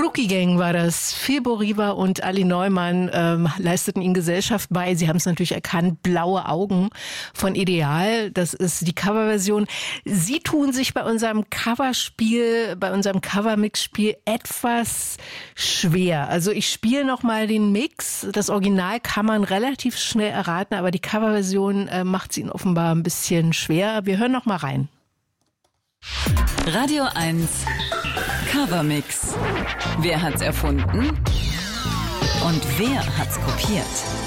Rookie Gang war das. Febo Riva und Ali Neumann leisteten ihnen Gesellschaft bei. Sie haben es natürlich erkannt. Blaue Augen von Ideal. Das ist die Coverversion. Sie tun sich bei unserem Coverspiel, bei unserem Cover-Mix-Spiel etwas schwer. Also ich spiele nochmal den Mix. Das Original kann man relativ schnell erraten, aber die Coverversion macht es ihnen offenbar ein bisschen schwer. Wir hören noch mal rein. Radio 1 Covermix. Wer hat's erfunden? Und wer hat's kopiert?